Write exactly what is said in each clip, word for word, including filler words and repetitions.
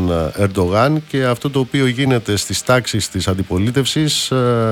τον Ερντογάν, και αυτό το οποίο γίνεται στις τάξεις της αντιπολίτευσης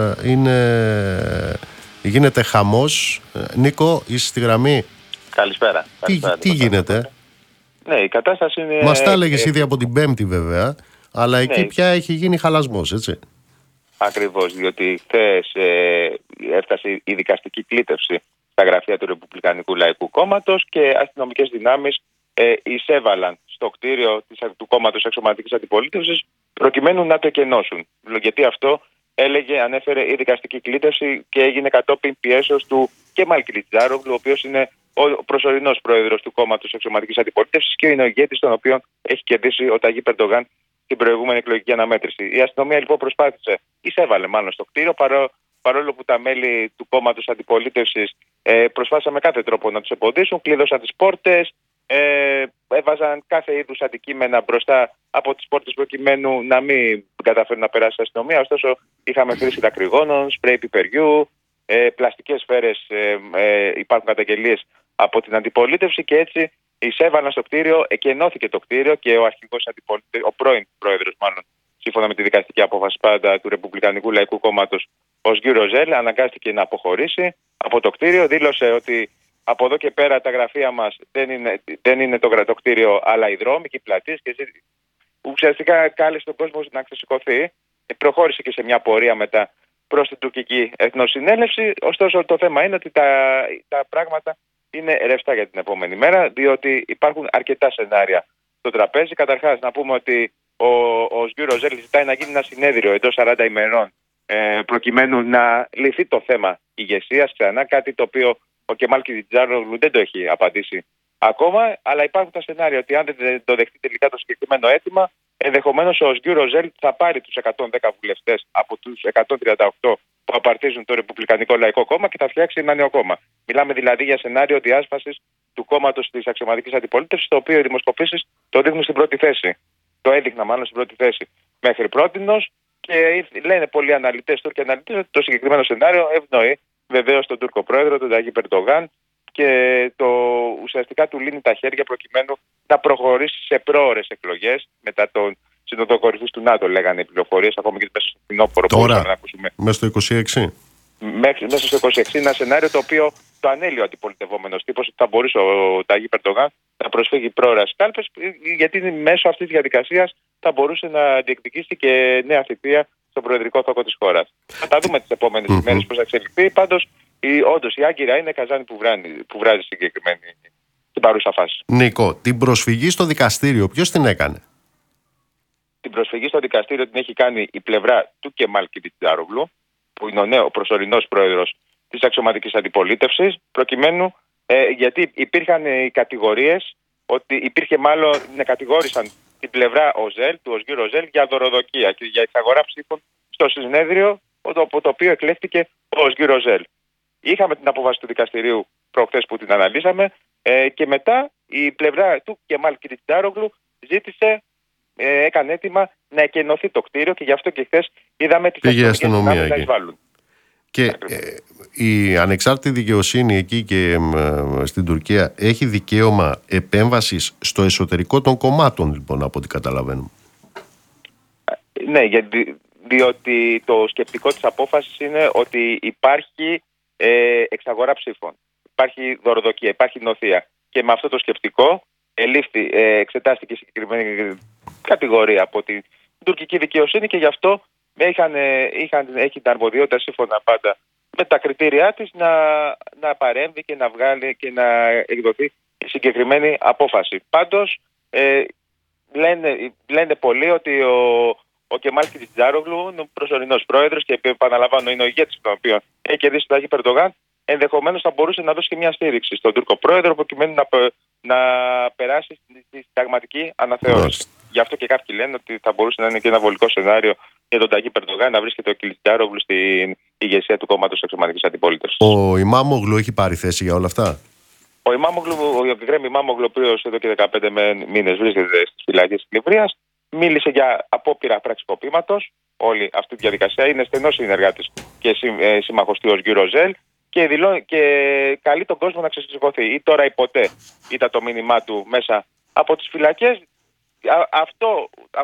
είναι, γίνεται χαμός. Νίκο, είσαι στη γραμμή? Καλησπέρα. Καλησπέρα Τι, τι γίνεται? Ναι, η κατάσταση είναι... Μας τα έλεγες ήδη από την Πέμπτη βέβαια, αλλά εκεί ναι, πια έχει γίνει χαλασμός, έτσι. Ακριβώς, διότι χθες ε, έφτασε η δικαστική κλήτευση στα γραφεία του Ρεπουμπλικανικού Λαϊκού Κόμματος και αστυνομικές δυνάμεις ε, εισέβαλαν στο κτίριο της, του κόμματος Αξιωματικής Αντιπολίτευσης προκειμένου να το εκενώσουν. Γιατί αυτό έλεγε, ανέφερε η δικαστική κλήτευση και έγινε κατόπιν πιέσεως του Κεμάλ Κιλιτζάρογλου, ο οποίος είναι ο προσωρινός πρόεδρος του κόμματος Αξιωματικής Αντιπολίτευσης και είναι ο ηγέτης τον οποίο έχει κερδίσει ο Ταγίπ Ερντογάν την προηγούμενη εκλογική αναμέτρηση. Η αστυνομία λοιπόν προσπάθησε, εισέβαλε μάλλον στο κτίριο, παρό, παρόλο που τα μέλη του κόμματος αντιπολίτευσης ε, προσπάθησαν με κάθε τρόπο να τους εμποδίσουν, κλείδωσαν τις πόρτες, ε, έβαζαν κάθε είδους αντικείμενα μπροστά από τις πόρτες προκειμένου να μην καταφέρουν να περάσει η αστυνομία. Ωστόσο, είχαμε χρήση δακρυγόνων, σπρέι πιπεριού, ε, πλαστικές σφαίρες, ε, ε, υπάρχουν καταγγελίες από την αντιπολίτευση και έτσι εισέβαλαν στο κτίριο, εκενώθηκε το κτίριο και ο αρχηγός αντιπολίτευσης, ο πρώην πρόεδρος μάλλον, σύμφωνα με τη δικαστική απόφαση πάντα του Ρεπουμπλικανικού Λαϊκού Κόμματος, ο Σγκιου Ροζέλ, αναγκάστηκε να αποχωρήσει από το κτίριο. Δήλωσε ότι από εδώ και πέρα τα γραφεία μας δεν είναι, δεν είναι το, το κτίριο, αλλά οι δρόμοι και οι πλατείες. Και ουσιαστικά κάλεσε τον κόσμο να ξεσηκωθεί. Προχώρησε και σε μια πορεία μετά προς την τουρκική εθνοσυνέλευση. Ωστόσο, το θέμα είναι ότι τα, τα πράγματα είναι ρευστά για την επόμενη μέρα, διότι υπάρχουν αρκετά σενάρια στο τραπέζι. Καταρχάς, να πούμε ότι ο, ο Σγκιου Ροζέλ ζητάει να γίνει ένα συνέδριο εντός σαράντα ημερών ε, προκειμένου να λυθεί το θέμα ηγεσίας ξανά, κάτι το οποίο ο Κεμάλ Κιλιτζάρογλου δεν το έχει απαντήσει ακόμα. Αλλά υπάρχουν τα σενάρια ότι αν δεν το δεχτεί τελικά το συγκεκριμένο αίτημα, ενδεχομένως ο Σγκιου Ροζέλ θα πάρει τους εκατόν δέκα βουλευτές από τους εκατόν τριάντα οκτώ που απαρτίζουν το Ρεπουμπλικανικό Λαϊκό Κόμμα και θα φτιάξει ένα νέο κόμμα. Μιλάμε δηλαδή για σενάριο διάσπασης του κόμματος της Αξιωματικής Αντιπολίτευσης, το οποίο οι δημοσκοπήσεις το δείχνουν στην πρώτη θέση. Το έδειχνα μάλλον στην πρώτη θέση μέχρι πρότινος, και λένε πολλοί αναλυτές, Τούρκοι αναλυτές, ότι το συγκεκριμένο σενάριο ευνοεί βεβαίως τον Τούρκο πρόεδρο, τον Ταγίπ Ερντογάν, και το ουσιαστικά του λύνει τα χέρια προκειμένου να προχωρήσει σε πρόωρες εκλογές μετά τον Σύνοδο Κορυφής του ΝΑΤΟ, λέγανε οι πληροφορίες, ακόμα και μέσα στο φθινόπωρο που μπορούσαμε να ακούσουμε. Μέσα στο είκοσι έξι. Μέχρι, μέσα στο είκοσι έξι, ένα σενάριο το οποίο το ανέλυε ο αντιπολιτευόμενος τύπος, ότι θα μπορούσε ο Ταγίπ Ερντογάν να προσφύγει πρόωρα στις κάλπες, γιατί μέσω αυτής της διαδικασίας θα μπορούσε να διεκδικήσει και νέα θητεία στον προεδρικό θόκο της χώρας. Θα τα δούμε τις επόμενες mm-hmm. ημέρες πώς θα εξελιχθεί. Πάντως, η, όντως, η Άγκυρα είναι καζάνι που, βράνει, που βράζει συγκεκριμένη την παρούσα φάση. Νίκο, την προσφυγή στο δικαστήριο ποιος την έκανε? Την προσφυγή στο δικαστήριο την έχει κάνει η πλευρά του Κεμάλ Κιλιτζάρογλου, που είναι ο νέο προσωρινός πρόεδρος της Αξιωματικής Αντιπολίτευσης, προκειμένου ε, γιατί υπήρχαν οι κατηγορίες, ότι υπήρχε μάλλον, να κατηγόρησαν την πλευρά Οζέλ, του Σγκιου Ροζέλ, για δωροδοκία και για εξαγορά ψήφων στο συνέδριο, από το οποίο εκλέχθηκε ο Σγκιου Ροζέλ. Είχαμε την απόφαση του δικαστηρίου προχθές που την αναλύσαμε ε, και μετά η πλευρά του Κεμάλ Κιλιτζάρογλου ζήτησε, ε, έκανε έτοιμα να εκενωθεί το κτίριο, και γι' αυτό και χθες είδαμε τις αστυνομίες να εισβάλλουν. Και ε, η ανεξάρτητη δικαιοσύνη εκεί και ε, στην Τουρκία έχει δικαίωμα επέμβασης στο εσωτερικό των κομμάτων, λοιπόν, από ό,τι καταλαβαίνουμε. Ναι, γιατί, διότι το σκεπτικό της απόφασης είναι ότι υπάρχει ε, εξαγορά ψήφων, υπάρχει δωροδοκία, υπάρχει νοθεία, και με αυτό το σκεπτικό ελήφθη, ε, εξετάστηκε συγκεκριμένη κατηγορία από την τουρκική δικαιοσύνη, και γι' αυτό είχαν, είχαν, έχει την αρμοδιότητα, σύμφωνα πάντα με τα κριτήριά της, να, να παρέμβει και να βγάλει και να εκδοθεί η συγκεκριμένη απόφαση. Πάντως ε, λένε, λένε πολλοί ότι ο, ο Κεμάλ Κιλιτζάρογλου είναι ο προσωρινός πρόεδρος και, επαναλαμβάνω, είναι ο ηγέτης τον οποίο έχει κερδίσει τον Ταγίπ Ερντογάν. Ενδεχομένως θα μπορούσε να δώσει και μια στήριξη στον Τούρκο πρόεδρο προκειμένου να, να περάσει στη συνταγματική αναθεώρηση. Mm. Γι' αυτό και κάποιοι λένε ότι θα μπορούσε να είναι και ένα βολικό σενάριο για τον Ταγίπ Ερντογάν να βρίσκεται ο Κιλιτζάρογλου στην ηγεσία του κόμματος Αξιωματικής Αντιπολίτευσης. Ο Ιμάμογλου έχει πάρει θέση για όλα αυτά? Ο Ιμάμογλου, ο Γκρέμι Ιμάμογλου, ο οποίος εδώ και δεκαπέντε μήνες βρίσκεται στις φυλακές της Λιβύης, μίλησε για απόπειρα πραξικοπήματος. Όλη αυτή τη διαδικασία, είναι στενός συνεργάτης και σύμμαχος του Σγκιου Ροζέλ, και, δηλώ, και καλεί τον κόσμο να ξεσηκωθεί. Ή τώρα ή ποτέ ήταν το μήνυμά του μέσα από τις φυλακές. Αυτό,